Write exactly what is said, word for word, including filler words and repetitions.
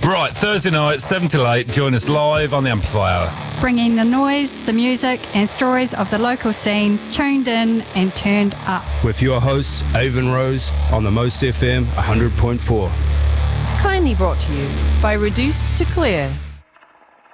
Right, Thursday night, seven till eight, join us live on the Amplifier. Bringing the noise, the music and stories of the local scene, tuned in and turned up. With your hosts, Avon Rose, on the Most F M one hundred point four. Kindly brought to you by Reduced to Clear.